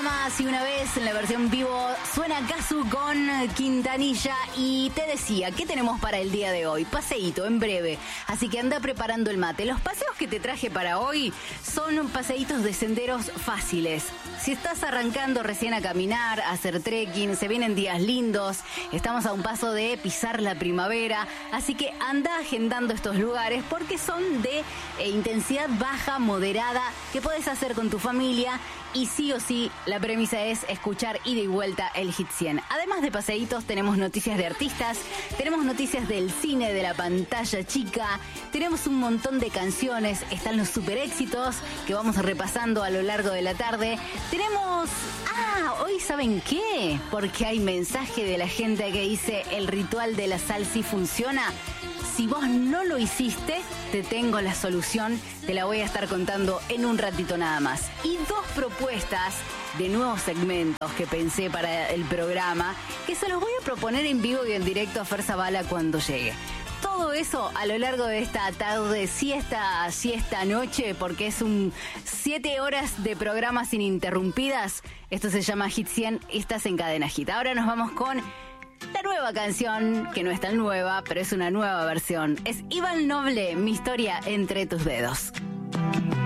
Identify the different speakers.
Speaker 1: más y una vez en la versión vivo suena Casu con Quintanilla y te decía, ¿qué tenemos para el día de hoy? Paseíto en breve, así que anda preparando el mate. Los paseos que te traje para hoy son paseitos de senderos fáciles. Si estás arrancando recién a caminar, a hacer trekking, se vienen días lindos, estamos a un paso de pisar la primavera, así que anda agendando estos lugares porque son de intensidad baja, moderada, que puedes hacer con tu familia y sí o sí la premisa es escuchar ida y vuelta el Hit 100. Además de paseitos tenemos noticias de artistas, tenemos noticias del cine, de la pantalla chica, tenemos un montón de canciones, están los super éxitos que vamos repasando a lo largo de la tarde. Tenemos... hoy ¿saben qué? Porque hay mensaje de la gente que dice el ritual de la sal sí funciona. Si vos no lo hiciste, te tengo la solución, te la voy a estar contando en un ratito nada más. Y dos propuestas de nuevos segmentos que pensé para el programa, que se los voy a proponer en vivo y en directo a Fer Zabala cuando llegue. Todo eso a lo largo de esta tarde, siesta noche, porque es 7 horas de programas ininterrumpidas. Esto se llama Hit 100, estás en Cadena Hit. Ahora nos vamos con la nueva canción, que no es tan nueva, pero es una nueva versión. Es Iván Noble, Mi historia entre tus dedos.